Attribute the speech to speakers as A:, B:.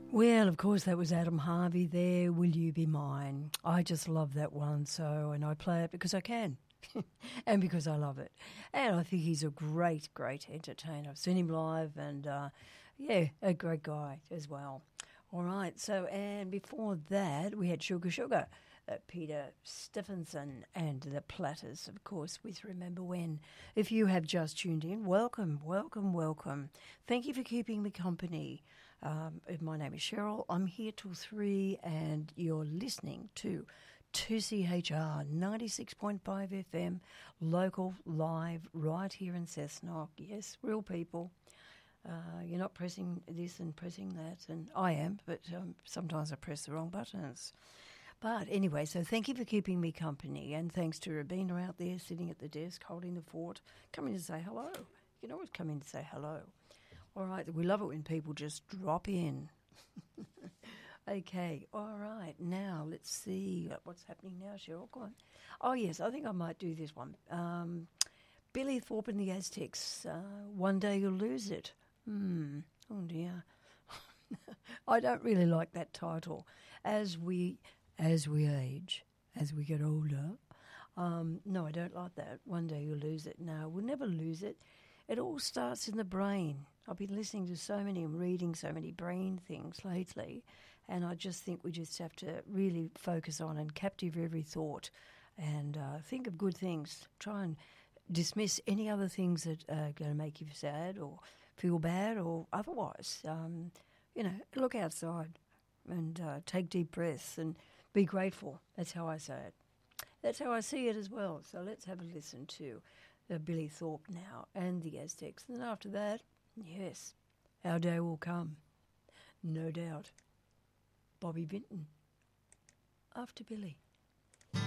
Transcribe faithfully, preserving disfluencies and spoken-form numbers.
A: Well, of course, that was Adam Harvey there, Will You Be Mine? I just love that one, so, and I play it because I can and because I love it. And I think he's a great, great entertainer. I've seen him live and, uh, yeah, a great guy as well. All right, so, and before that, we had Sugar Sugar, uh, Peter Stephenson and the Platters, of course, with Remember When. If you have just tuned in, welcome, welcome, welcome. Thank you for keeping me company. Um, my name is Cheryl. I'm here till three, and you're listening to two C H R ninety-six point five F M, local, live, right here in Cessnock. Yes, real people. Uh, you're not pressing this and pressing that, and I am, but um, sometimes I press the wrong buttons. But anyway, so thank you for keeping me company, and thanks to Rabina out there sitting at the desk holding the fort, coming to say hello. You can always come in to say hello. All right, we love it when people just drop in. Okay, all right, now let's see what's happening now, Cheryl. Go on. Oh, yes, I think I might do this one. Um, Billy Thorpe and the Aztecs, uh, One Day You'll Lose It. Hmm, oh dear. I don't really like that title. As we, as we age, as we get older, um, no, I don't like that. One Day You'll Lose It. No, we'll never lose it. It all starts in the brain. I've been listening to so many and reading so many brain things lately, and I just think we just have to really focus on and captive every thought and uh, think of good things. Try and dismiss any other things that are going to make you sad or feel bad or otherwise. Um, you know, look outside and uh, take deep breaths and be grateful. That's how I say it. That's how I see it as well. So let's have a listen to uh, Billy Thorpe now and the Aztecs. And then after that, yes, our day will come, no doubt. Bobby Vinton, after Billy.